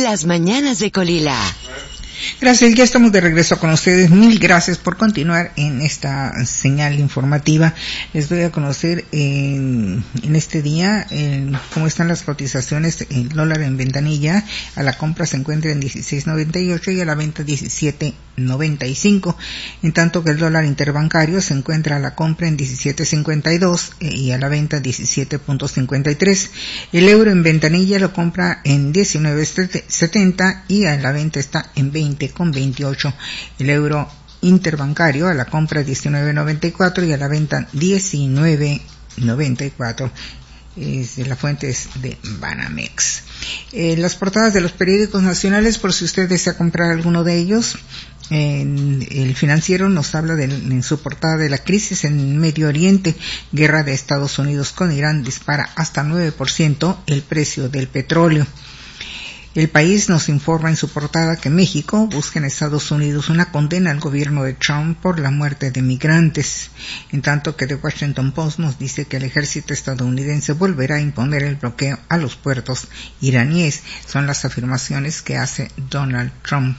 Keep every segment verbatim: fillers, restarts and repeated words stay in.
Las mañanas de Colila. Gracias, ya estamos de regreso con ustedes. Mil gracias por continuar en esta señal informativa. Les doy a conocer en, en este día en, cómo están las cotizaciones. El dólar en ventanilla a la compra se encuentra en dieciséis noventa y ocho y a la venta diecisiete noventa y cinco. En tanto que el dólar interbancario se encuentra a la compra en diecisiete cincuenta y dos y a la venta diecisiete cincuenta y tres. El euro en ventanilla lo compra en diecinueve setenta y a la venta está en veinte con veintiocho. El euro interbancario a la compra diecinueve noventa y cuatro y a la venta diecinueve noventa y cuatro. Es de la fuente es de Banamex. Eh, las portadas de los periódicos nacionales, por si usted desea comprar alguno de ellos. En el Financiero nos habla de, en su portada de la crisis en Medio Oriente. Guerra de Estados Unidos con Irán dispara hasta nueve por ciento el precio del petróleo. El País nos informa en su portada que México busca en Estados Unidos una condena al gobierno de Trump por la muerte de migrantes, en tanto que The Washington Post nos dice que el ejército estadounidense volverá a imponer el bloqueo a los puertos iraníes. Son las afirmaciones que hace Donald Trump.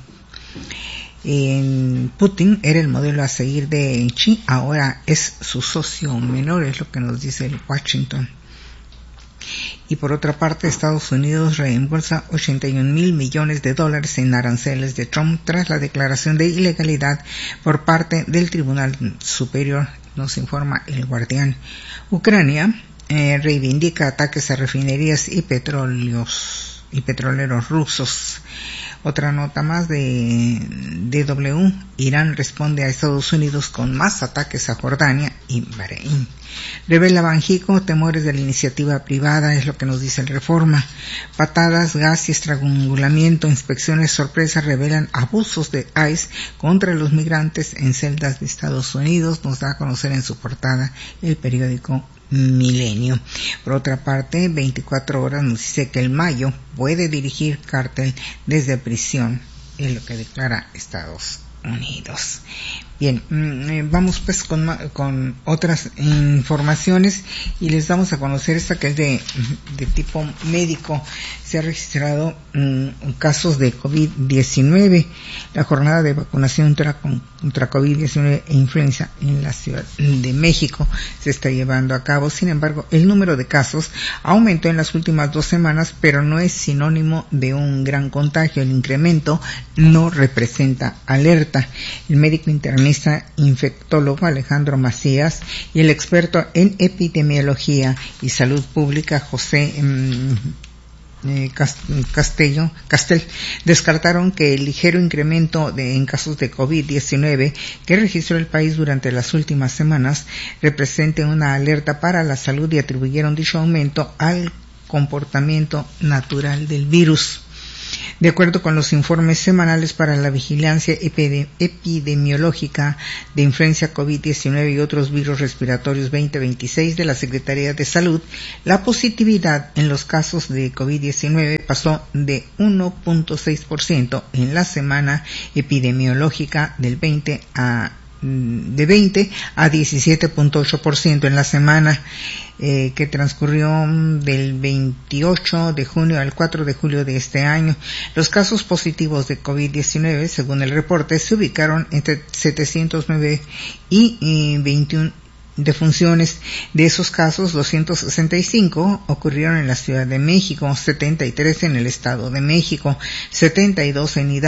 En Putin era el modelo a seguir de Xi, ahora es su socio menor, es lo que nos dice el Washington. Y por otra parte, Estados Unidos reembolsa ochenta y un mil millones de dólares en aranceles de Trump tras la declaración de ilegalidad por parte del Tribunal Superior, nos informa El Guardián. Ucrania eh, reivindica ataques a refinerías y petróleos y petroleros rusos. Otra nota más de D W, Irán responde a Estados Unidos con más ataques a Jordania y Bahrein. Revela Banjico temores de la iniciativa privada, es lo que nos dice el Reforma. Patadas, gas y estrangulamiento, inspecciones sorpresa revelan abusos de ICE contra los migrantes en celdas de Estados Unidos, nos da a conocer en su portada el periódico Milenio. Por otra parte, veinticuatro horas nos dice que el Mayo puede dirigir cártel desde prisión, es lo que declara Estados Unidos. Bien, vamos pues con, con otras informaciones y les damos a conocer esta que es de, de tipo médico. Se ha registrado um, casos de COVID diecinueve. La jornada de vacunación contra, contra COVID diecinueve e influenza en la Ciudad de México se está llevando a cabo. Sin embargo, el número de casos aumentó en las últimas dos semanas, pero no es sinónimo de un gran contagio. El incremento no representa alerta. El médico internista infectólogo Alejandro Macías y el experto en epidemiología y salud pública José mmm, eh, Castello, Castel descartaron que el ligero incremento de, en casos de COVID diecinueve que registró el país durante las últimas semanas represente una alerta para la salud y atribuyeron dicho aumento al comportamiento natural del virus. De acuerdo con los informes semanales para la vigilancia epidemiológica de influenza COVID diecinueve y otros virus respiratorios veinte veintiséis de la Secretaría de Salud, la positividad en los casos de COVID diecinueve pasó de uno punto seis por ciento en la semana epidemiológica del veinte a de veinte a diecisiete punto ocho por ciento en la semana eh, que transcurrió del veintiocho de junio al cuatro de julio de este año. Los casos positivos de COVID diecinueve, según el reporte, se ubicaron entre setecientos nueve y, y veintiuno defunciones. De esos casos, doscientos sesenta y cinco ocurrieron en la Ciudad de México, setenta y tres en el Estado de México, setenta y dos en Hidalgo,